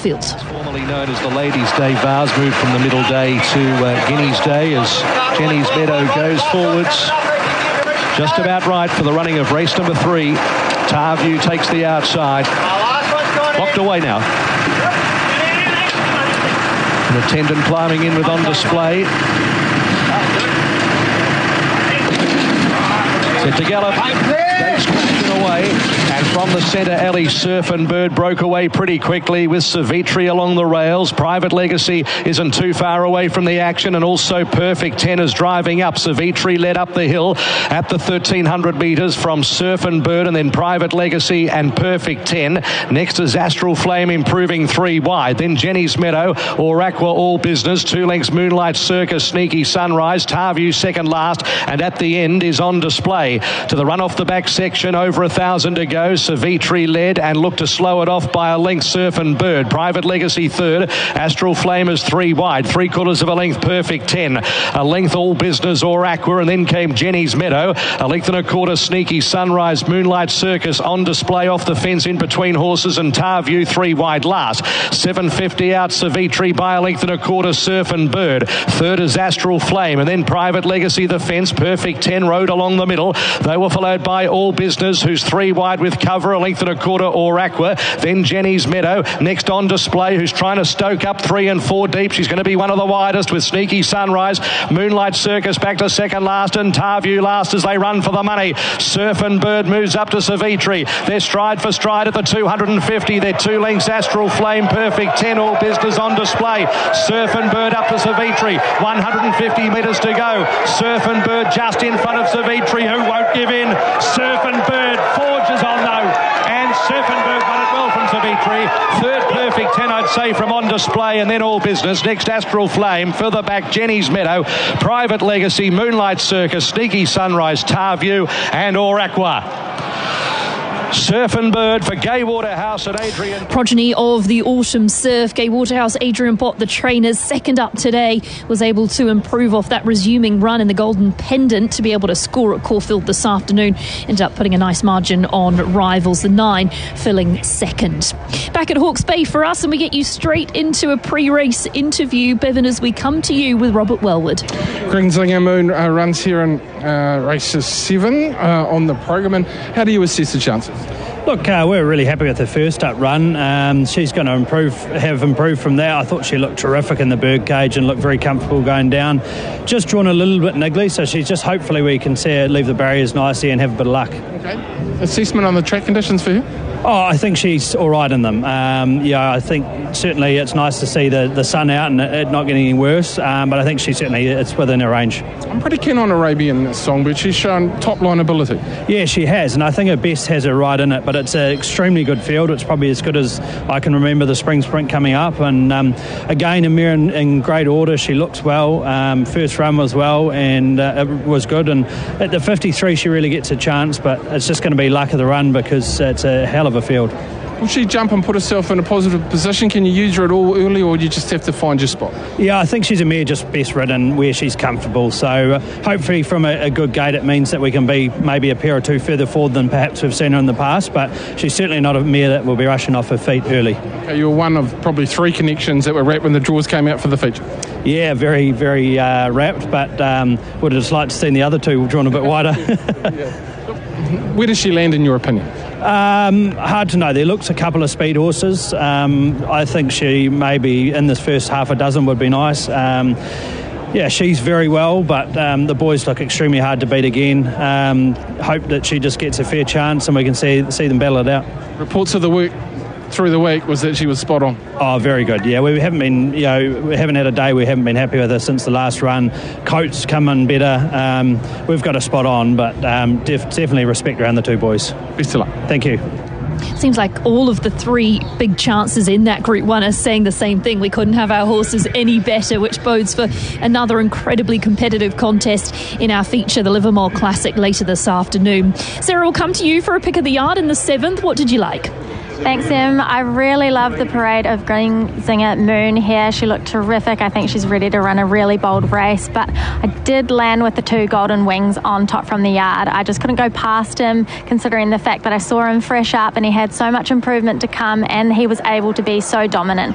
Caulfield. Formerly known as the Ladies' Day Vase, moved from the Middle Day to Guineas Day as Jenny's Meadow goes forwards. Just about right for the running of race number 3. Tarview takes the outside. Locked away now. An attendant climbing in with On Display. Set to gallop. Gates crashing away. And from the centre, Ellie Surf and Bird broke away pretty quickly with Savitri along the rails. Private Legacy isn't too far away from the action, and also Perfect 10 is driving up. Savitri led up the hill at the 1,300 metres from Surf and Bird, and then Private Legacy and Perfect 10. Next is Astral Flame improving 3 wide. Then Jenny's Meadow, or Aqua All Business. 2 lengths Moonlight Circus, Sneaky Sunrise. Tarview second last, and at the end is On Display. To the run off the back section, over 1,000 to go. Savitri led and looked to slow it off by a length, Surf and Bird. Private Legacy third. Astral Flame is 3 wide. 3/4 of a length, Perfect 10. A length, All Business or Aqua, and then came Jenny's Meadow. A length and a quarter, Sneaky Sunrise, Moonlight Circus. On Display off the fence in between horses, and Tarview 3 wide last. 750 out, Savitri by a length and a quarter, Surf and Bird. Third is Astral Flame, and then Private Legacy the fence. Perfect 10 rode along the middle. They were followed by All Business, who's 3 wide with cover, a length and a quarter, or Aqua. Then Jenny's Meadow. Next On Display, who's trying to stoke up 3 and 4 deep. She's going to be one of the widest with Sneaky Sunrise. Moonlight Circus back to second last, and Tarview last as they run for the money. Surf and Bird moves up to Savitri. They're stride for stride at the 250. They're 2 lengths, Astral Flame, Perfect 10, All Business, On Display. Surf and Bird up to Savitri. 150 metres to go. Surf and Bird just in front of Savitri, who won't give in. Surf and Bird forges on though, and Surf and Bird won it well from Savitri. Third, Perfect 10, I'd say, from On Display, and then All Business. Next, Astral Flame. Further back, Jenny's Meadow, Private Legacy, Moonlight Circus, Sneaky Sunrise, Tarview, and Aqua. Surf and Bird for Gai Waterhouse and Adrian. Progeny of the autumn surf, Gai Waterhouse, Adrian Bott, the trainers, second up today, was able to improve off that resuming run in the Golden Pendant to be able to score at Caulfield this afternoon. Ended up putting a nice margin on rivals, the 9 filling second. Back at Hawke's Bay for us, and we get you straight into a pre-race interview, Bevan, as we come to you with Robert Wellwood. Greenzinger Moon runs here in races 7 on the program, and how do you assess the chances? Look, we're really happy with the first up run. She's going to have improved from there. I thought she looked terrific in the bird cage and looked very comfortable going down. Just drawn a little bit niggly, so she's just, hopefully we can see her leave the barriers nicely and have a bit of luck. Okay. Assessment on the track conditions for you? Oh, I think she's all right in them. I think certainly it's nice to see the sun out and it not getting any worse, but I think it's within her range. I'm pretty keen on Arabian Songbird. She's shown top line ability. Yeah, she has, and I think her best has her right in it, but it's an extremely good field. It's probably as good as I can remember the spring sprint coming up, and again, Amir in great order. She looks well. First run was well, and it was good, and at the 53 she really gets a chance, but it's just going to be luck of the run because it's a hell of a field. Will she jump and put herself in a positive position? Can you use her at all early, or do you just have to find your spot? Yeah, I think she's a mare just best ridden where she's comfortable. So hopefully from a good gate it means that we can be maybe a pair or two further forward than perhaps we've seen her in the past, but she's certainly not a mare that will be rushing off her feet early. Okay, you're one of probably 3 connections that were wrapped when the draws came out for the feature. Yeah, very, very wrapped, but would have just liked to see the other 2 drawn a bit wider. Where does she land in your opinion? Hard to know. There looks a couple of speed horses. I think she maybe in this first half a dozen would be nice. Yeah, she's very well, but the boys look extremely hard to beat again. Hope that she just gets a fair chance and we can see them battle it out. Reports of the work through the week was that she was spot on. Oh, very good. Yeah, we haven't been, we haven't had a day we haven't been happy with her since the last run. Coats come in better. We've got a spot on, but definitely respect around the 2 boys. Best of luck. Thank you. Seems like all of the 3 big chances in that Group 1 are saying the same thing. We couldn't have our horses any better, which bodes for another incredibly competitive contest in our feature, the Livermore Classic, later this afternoon. Sarah, we'll come to you for a pick of the yard in the 7th. What did you like? Thanks, Em. I really love the parade of Greenzinger Moon here. She looked terrific. I think she's ready to run a really bold race, but I did land with the 2 Golden Wings on top from the yard. I just couldn't go past him, considering the fact that I saw him fresh up and he had so much improvement to come and he was able to be so dominant.